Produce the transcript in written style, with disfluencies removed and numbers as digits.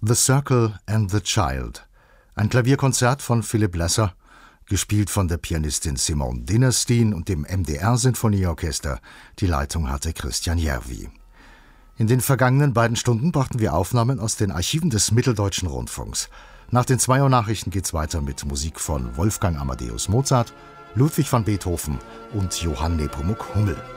The Circle and the Child, ein Klavierkonzert von Philipp Lesser, gespielt von der Pianistin Simone Dinnerstein und dem MDR-Sinfonieorchester. Die Leitung hatte Christian Järvi. In den vergangenen beiden Stunden brachten wir Aufnahmen aus den Archiven des Mitteldeutschen Rundfunks. Nach den 2 Uhr Nachrichten geht's weiter mit Musik von Wolfgang Amadeus Mozart, Ludwig van Beethoven und Johann Nepomuk Hummel.